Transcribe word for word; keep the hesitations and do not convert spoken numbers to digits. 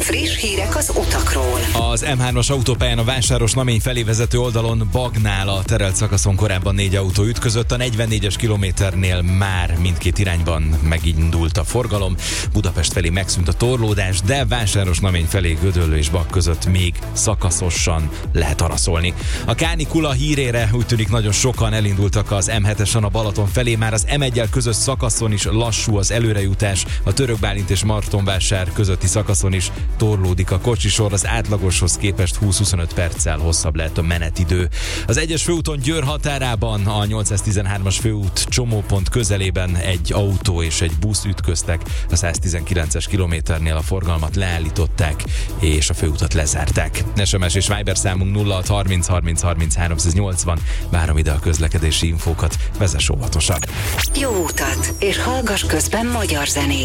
Friss hírek az utakról. Az em hármas autópályán a Vásáros-Namény felé vezető oldalon Bagnál a terelt szakaszon korábban négy autó ütközött, a negyvennégyes kilométernél már mindkét irányban megindult a forgalom. Budapest felé megszűnt a torlódás, de Vásáros-Namény felé Gödöllő és Bak között még szakaszosan lehet araszolni. A kánikula hírére úgy tűnik nagyon sokan elindultak az em hetesen a Balaton felé, már az em egyel közös szakaszon is lassú az előrejutás, a Török Bálint és Martonvásár közötti szakaszon is torlódik a kocsisor, az átlagoshoz képest húsz-huszonöt perccel hosszabb lehet a menetidő. Az egyes főúton Győr határában a nyolcszáztizenhármas főút csomópont közelében egy autó és egy busz ütköztek, a száztizenkilences kilométernél a forgalmat leállították és a főutat lezárták. es em es és Viber számunk nulla hat harminc harminc harminchárom nyolcvan. Várom ide a közlekedési infókat, vezess óvatosan. Jó utat, és hallgass közben magyar zenét.